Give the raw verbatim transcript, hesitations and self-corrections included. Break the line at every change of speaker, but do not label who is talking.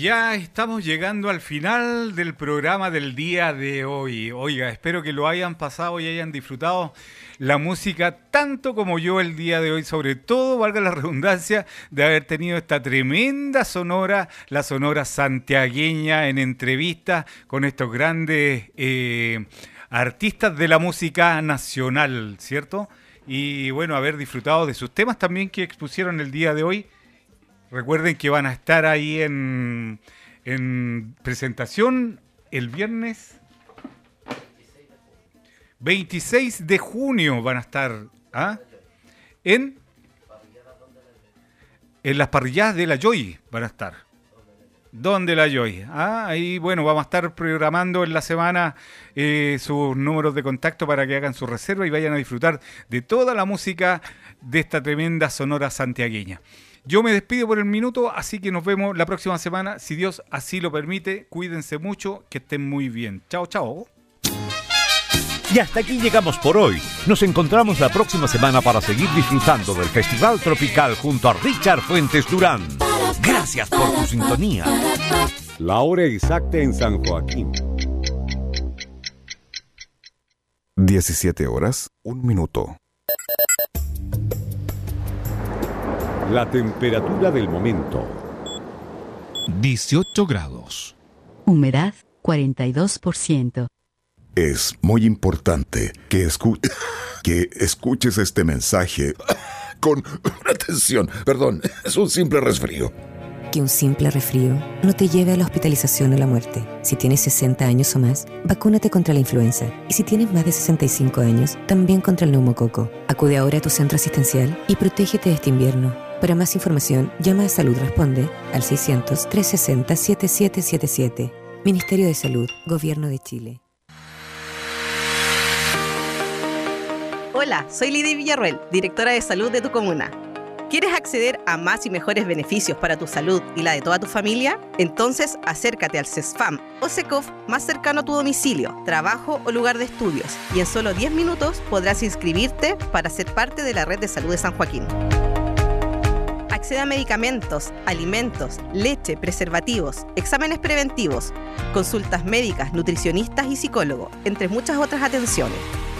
Ya estamos llegando al final del programa del día de hoy. Oiga, espero que lo hayan pasado y hayan disfrutado la música tanto como yo el día de hoy, sobre todo, valga la redundancia, de haber tenido esta tremenda sonora, la sonora santiagueña, en entrevista con estos grandes eh, artistas de la música nacional, ¿cierto? Y bueno, haber disfrutado de sus temas también que expusieron el día de hoy. Recuerden que van a estar ahí en, en presentación el viernes veintiséis de junio. Van a estar ¿ah? en, en las parrilladas de la Joy. Van a estar. ¿Dónde la Joy? Ah, ahí, bueno, vamos a estar programando en la semana eh, sus números de contacto para que hagan su reserva y vayan a disfrutar de toda la música de esta tremenda sonora santiagueña. Yo me despido por el minuto, así que nos vemos la próxima semana, si Dios así lo permite. Cuídense mucho, que estén muy bien. Chao, chao.
Y hasta aquí llegamos por hoy. Nos encontramos la próxima semana para seguir disfrutando del Festival Tropical junto a Richard Fuentes Durán. Gracias por tu sintonía.
La hora exacta en San Joaquín.
diecisiete horas, un minuto.
La temperatura del momento.
dieciocho grados.
Humedad, cuarenta y dos por ciento.
Es muy importante que, escu- que escuches este mensaje con atención. Perdón, es un simple resfrío.
Que un simple resfrío no te lleve a la hospitalización o la muerte. Si tienes sesenta años o más, vacúnate contra la influenza. Y si tienes más de sesenta y cinco años, también contra el neumococo. Acude ahora a tu centro asistencial y protégete este invierno. Para más información, llama a Salud Responde al seiscientos, trescientos sesenta, setenta y siete setenta y siete. Ministerio de Salud, Gobierno de Chile.
Hola, soy Lidia Villarroel, directora de salud de tu comuna. ¿Quieres acceder a más y mejores beneficios para tu salud y la de toda tu familia? Entonces acércate al CESFAM o SECOF más cercano a tu domicilio, trabajo o lugar de estudios y en solo diez minutos podrás inscribirte para ser parte de la red de salud de San Joaquín. Accede a medicamentos, alimentos, leche, preservativos, exámenes preventivos, consultas médicas, nutricionistas y psicólogos, entre muchas otras atenciones.